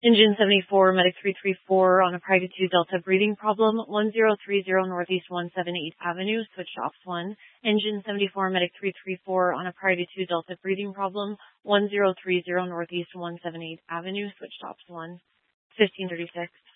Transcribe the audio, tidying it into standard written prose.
Engine 74, Medic 334 on a Private 2 Delta breathing problem, 1030 Northeast 178 Avenue, switch to Ops 1. Engine 74, Medic 334 on a Private 2 Delta breathing problem, 1030 Northeast 178 Avenue, switch to Ops 1. 1536.